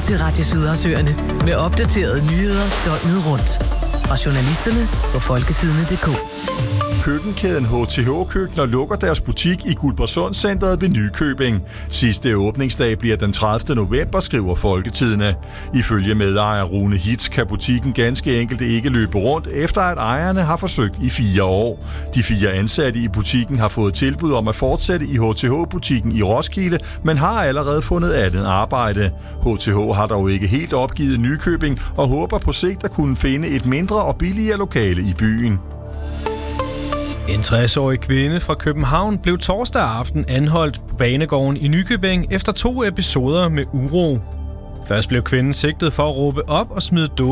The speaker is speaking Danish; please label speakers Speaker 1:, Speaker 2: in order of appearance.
Speaker 1: til Radio Sydersøerne med opdaterede nyheder døgnet rundt. Fra journalisterne på folketidene.dk.
Speaker 2: Køkkenkæden HTH Køkkener lukker deres butik i Guldborgsundcentret ved Nykøbing. Sidste åbningsdag bliver den 30. november, skriver Folketidene. Ifølge medejer Rune Hitz kan butikken ganske enkelt ikke løbe rundt, efter at ejerne har forsøgt i 4 år. De 4 ansatte i butikken har fået tilbud om at fortsætte i HTH-butikken i Roskilde, men har allerede fundet andet arbejde. HTH har dog ikke helt opgivet Nykøbing og håber på sigt at kunne finde et mindre og billigere lokale i byen.
Speaker 3: En 60-årig kvinde fra København blev torsdag aften anholdt på banegården i Nykøbing efter 2 episoder med uro. Først blev kvinden sigtet for at råbe op og smide